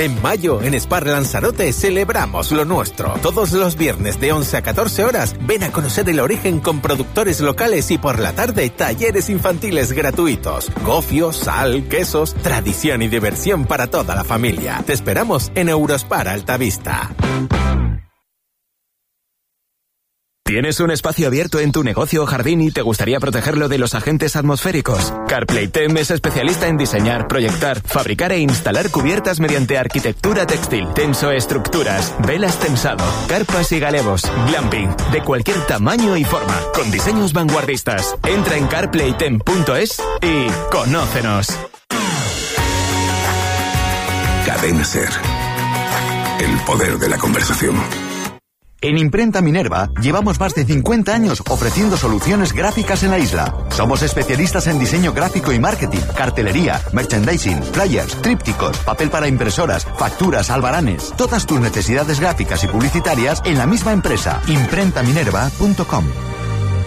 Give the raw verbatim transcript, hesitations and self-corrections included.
En mayo, en Spar Lanzarote, celebramos lo nuestro. Todos los viernes de once a catorce horas, ven a conocer el origen con productores locales y por la tarde, talleres infantiles gratuitos. Gofio, sal, quesos, tradición y diversión para toda la familia. Te esperamos en Eurospar Altavista. ¿Tienes un espacio abierto en tu negocio o jardín y te gustaría protegerlo de los agentes atmosféricos? CarPlayTem es especialista en diseñar, proyectar, fabricar e instalar cubiertas mediante arquitectura textil, tensoestructuras, velas tensado, carpas y galevos, glamping, de cualquier tamaño y forma, con diseños vanguardistas. Entra en carplaytem punto es y conócenos. Cadena Ser. El poder de la conversación. En Imprenta Minerva llevamos más de cincuenta años ofreciendo soluciones gráficas en la isla. Somos especialistas en diseño gráfico y marketing, cartelería, merchandising, flyers, trípticos, papel para impresoras, facturas, albaranes. Todas tus necesidades gráficas y publicitarias en la misma empresa. imprenta minerva punto com.